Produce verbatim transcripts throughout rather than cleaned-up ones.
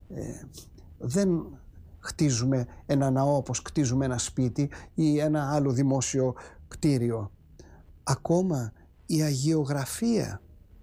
Ε, δεν χτίζουμε ένα ναό όπως χτίζουμε ένα σπίτι ή ένα άλλο δημόσιο κτίριο. Ακόμα η αγιογραφία,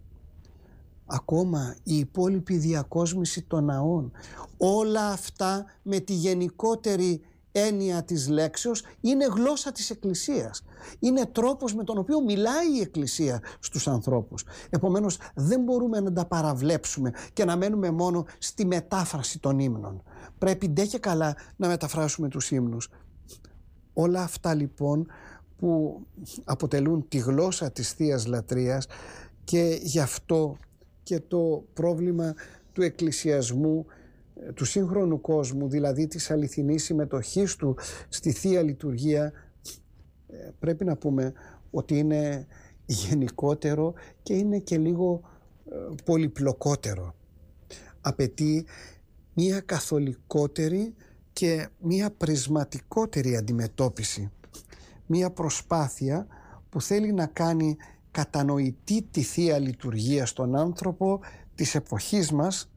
ακόμα η υπόλοιπη διακόσμηση των ναών, όλα αυτά με τη γενικότερη έννοια της λέξεως είναι γλώσσα της Εκκλησίας. Είναι τρόπος με τον οποίο μιλάει η Εκκλησία στους ανθρώπους. Επομένως δεν μπορούμε να τα παραβλέψουμε και να μένουμε μόνο στη μετάφραση των ύμνων. Πρέπει ντε και καλά να μεταφράσουμε τους ύμνους. Όλα αυτά λοιπόν που αποτελούν τη γλώσσα της Θείας Λατρείας, και γι' αυτό και το πρόβλημα του εκκλησιασμού του σύγχρονου κόσμου, δηλαδή της αληθινής συμμετοχής του στη Θεία Λειτουργία, πρέπει να πούμε ότι είναι γενικότερο και είναι και λίγο πολυπλοκότερο. Απαιτεί μία καθολικότερη και μία πρισματικότερη αντιμετώπιση. Μία προσπάθεια που θέλει να κάνει κατανοητή τη Θεία Λειτουργία στον άνθρωπο της εποχής μας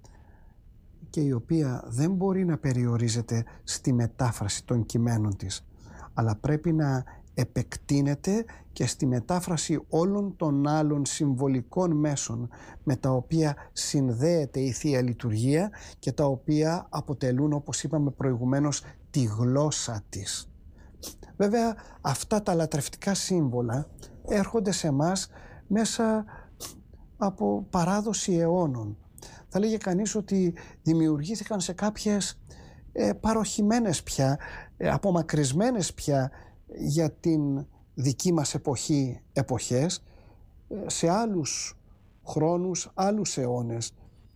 και η οποία δεν μπορεί να περιορίζεται στη μετάφραση των κειμένων της, αλλά πρέπει να επεκτείνεται και στη μετάφραση όλων των άλλων συμβολικών μέσων με τα οποία συνδέεται η Θεία Λειτουργία και τα οποία αποτελούν, όπως είπαμε προηγουμένως, τη γλώσσα της. Βέβαια αυτά τα λατρευτικά σύμβολα έρχονται σε μας μέσα από παράδοση αιώνων. Θα λέγε κανείς ότι δημιουργήθηκαν σε κάποιες ε, παροχημένες πια, ε, απομακρυσμένες πια για την δική μας εποχή εποχές, ε, σε άλλους χρόνους, άλλους αιώνες.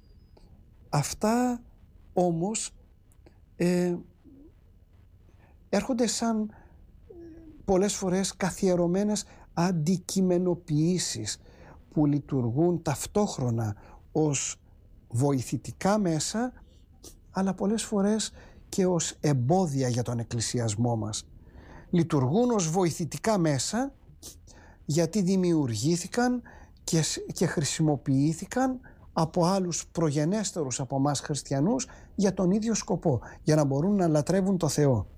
Αυτά όμως ε, έρχονται σαν πολλές φορές καθιερωμένες αντικειμενοποιήσεις που λειτουργούν ταυτόχρονα ως βοηθητικά μέσα, αλλά πολλές φορές και ως εμπόδια για τον εκκλησιασμό μας. Λειτουργούν ως βοηθητικά μέσα γιατί δημιουργήθηκαν και, και χρησιμοποιήθηκαν από άλλους προγενέστερους από εμάς χριστιανούς για τον ίδιο σκοπό, για να μπορούν να λατρεύουν το Θεό.